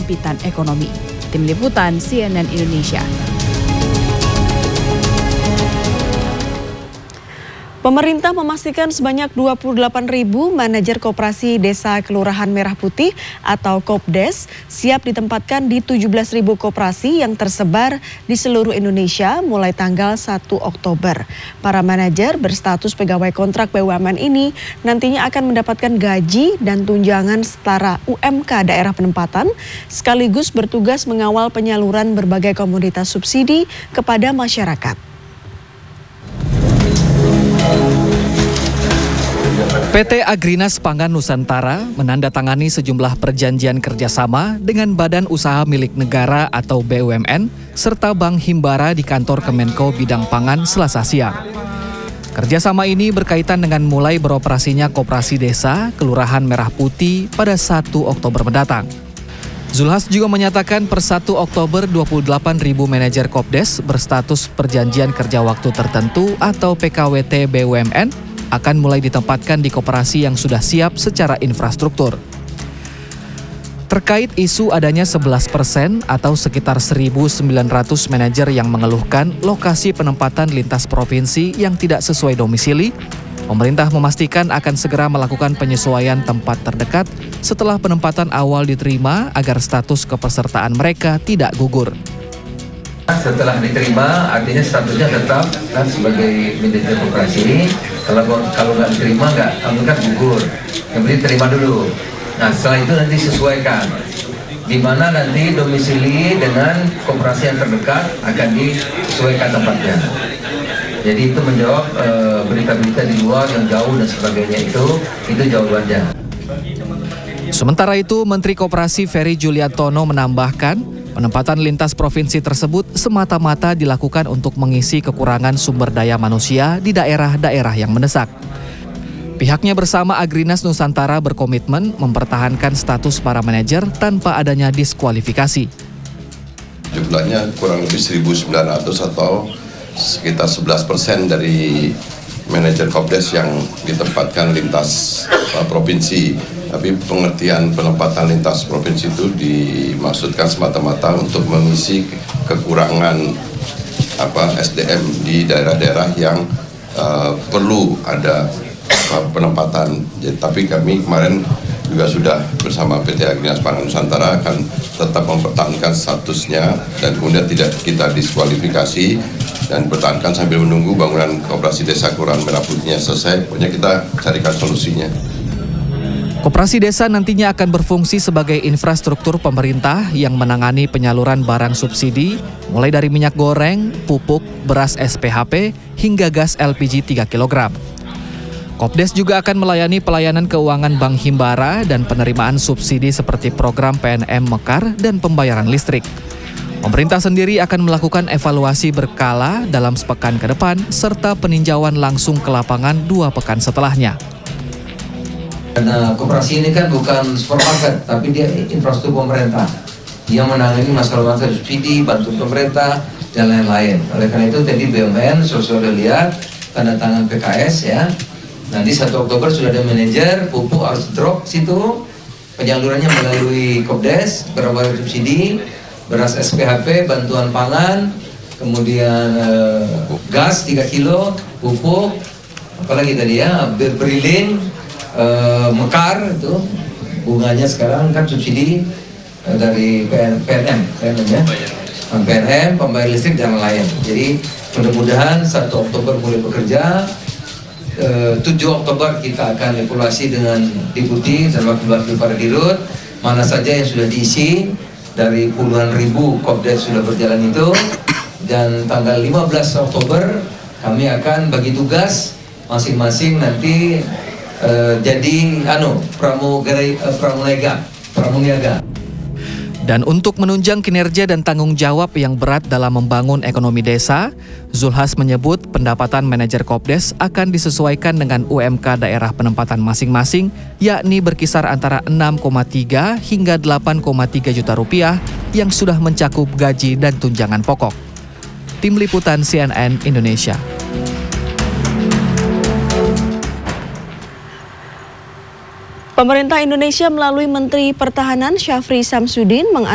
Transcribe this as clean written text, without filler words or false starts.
bangkitan ekonomi. Tim Liputan CNN Indonesia. Pemerintah memastikan sebanyak 28.000 manajer koperasi Desa Kelurahan Merah Putih atau Kopdes siap ditempatkan di 17.000 koperasi yang tersebar di seluruh Indonesia mulai tanggal 1 Oktober. Para manajer berstatus pegawai kontrak BUMN ini nantinya akan mendapatkan gaji dan tunjangan setara UMK daerah penempatan, sekaligus bertugas mengawal penyaluran berbagai komoditas subsidi kepada masyarakat. PT Agrinas Pangan Nusantara menandatangani sejumlah perjanjian kerjasama dengan badan usaha milik negara atau BUMN serta Bank Himbara di kantor Kemenko Bidang Pangan Selasa siang. Kerjasama ini berkaitan dengan mulai beroperasinya Koperasi Desa Kelurahan Merah Putih pada 1 Oktober mendatang. Zulhas juga menyatakan per 1 Oktober 28.000 manajer Kopdes berstatus perjanjian kerja waktu tertentu atau PKWT BUMN akan mulai ditempatkan di koperasi yang sudah siap secara infrastruktur. Terkait isu adanya 11% atau sekitar 1.900 manajer yang mengeluhkan lokasi penempatan lintas provinsi yang tidak sesuai domisili, pemerintah memastikan akan segera melakukan penyesuaian tempat terdekat setelah penempatan awal diterima agar status kepesertaan mereka tidak gugur. Setelah diterima, artinya statusnya tetap kan sebagai manajer koperasi. Kalau nggak diterima, kamu kan gugur. Yang penting terima dulu. Nah, setelah itu nanti sesuaikan di mana nanti domisili dengan koperasi yang terdekat akan disesuaikan tempatnya. Jadi itu menjawab berita-berita di luar yang jauh dan sebagainya itu jawabannya. Sementara itu, Menteri Koperasi Ferry Juliantono menambahkan, penempatan lintas provinsi tersebut semata-mata dilakukan untuk mengisi kekurangan sumber daya manusia di daerah-daerah yang mendesak. Pihaknya bersama Agrinas Nusantara berkomitmen mempertahankan status para manajer tanpa adanya diskualifikasi. Jumlahnya kurang lebih 1.900 atau sekitar 11% dari manajer Kopdes yang ditempatkan lintas provinsi. Tapi pengertian penempatan lintas provinsi itu dimaksudkan semata-mata untuk mengisi kekurangan SDM di daerah-daerah yang perlu ada penempatan. Tapi kami kemarin juga sudah bersama PT Agrinas Pangan Nusantara akan tetap mempertahankan statusnya dan kemudian tidak kita diskualifikasi dan pertahankan sambil menunggu bangunan Koperasi Desa Kelurahan Merah Putihnya selesai. Pokoknya kita carikan solusinya. Koperasi desa nantinya akan berfungsi sebagai infrastruktur pemerintah yang menangani penyaluran barang subsidi, mulai dari minyak goreng, pupuk, beras SPHP, hingga gas LPG 3 kg. Kopdes juga akan melayani pelayanan keuangan Bank Himbara dan penerimaan subsidi seperti program PNM Mekar dan pembayaran listrik. Pemerintah sendiri akan melakukan evaluasi berkala dalam sepekan ke depan, serta peninjauan langsung ke lapangan 2 pekan setelahnya. Karena koperasi ini kan bukan supermarket, tapi dia infrastruktur pemerintah yang menangani masalah-masalah subsidi, bantuan pemerintah, dan lain-lain. Oleh karena itu tadi BUMN sudah lihat tanda tangan PKS ya. Nanti 1 Oktober sudah ada manajer, pupuk harus drop situ, penyalurannya melalui Kopdes, berapa subsidi, beras SPHP, bantuan pangan, kemudian gas 3 kilo, pupuk, apalagi tadi ya, berilin, Mekar itu bunganya sekarang kan subsidi dari PNM ya, PNM, pembayar listrik dan lain. Jadi mudah-mudahan 1 Oktober mulai bekerja, 7 Oktober kita akan evaluasi dengan Deputi dan Wakil-Wakil para Dirut mana saja yang sudah diisi dari puluhan ribu Kopdes sudah berjalan itu, dan tanggal 15 Oktober kami akan bagi tugas masing-masing nanti jadi pramuniaga. Dan untuk menunjang kinerja dan tanggung jawab yang berat dalam membangun ekonomi desa, Zulhas menyebut pendapatan manajer Kopdes akan disesuaikan dengan UMK daerah penempatan masing-masing, yakni berkisar antara 6,3 hingga 8,3 juta rupiah yang sudah mencakup gaji dan tunjangan pokok. Tim Liputan CNN Indonesia. Pemerintah Indonesia melalui Menteri Pertahanan Syafri Samsudin